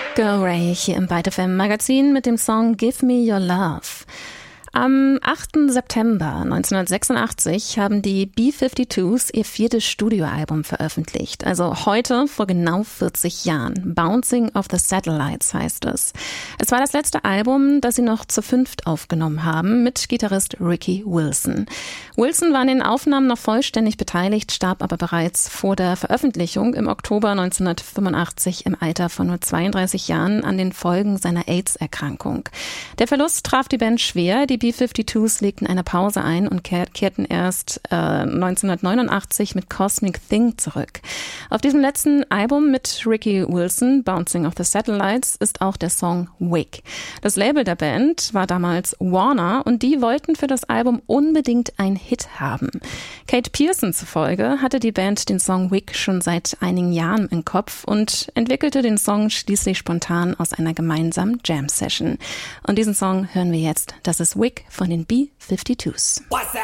Girl Ray hier im Byte FM Magazin mit dem Song Give Me Your Love. Am 8. September 1986 haben die B-52s ihr 4. Studioalbum veröffentlicht. Also heute vor genau 40 Jahren. Bouncing Off the Satellites heißt es. Es war das letzte Album, das sie noch zu 5 aufgenommen haben, mit Gitarrist Ricky Wilson. Wilson war an den Aufnahmen noch vollständig beteiligt, starb aber bereits vor der Veröffentlichung im Oktober 1985 im Alter von nur 32 Jahren an den Folgen seiner AIDS-Erkrankung. Der Verlust traf die Band schwer. Die B-52s legten eine Pause ein und kehrten erst 1989 mit Cosmic Thing zurück. Auf diesem letzten Album mit Ricky Wilson, Bouncing Off the Satellites, ist auch der Song Wick. Das Label der Band war damals Warner und die wollten für das Album unbedingt einen Hit haben. Kate Pierson zufolge hatte die Band den Song Wick schon seit einigen Jahren im Kopf und entwickelte den Song schließlich spontan aus einer gemeinsamen Jam-Session. Und diesen Song hören wir jetzt. Das ist Wick von den B-52s.